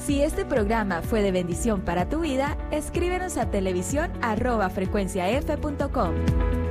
Si este programa fue de bendición para tu vida, escríbenos a televisión@frecuenciaf.com.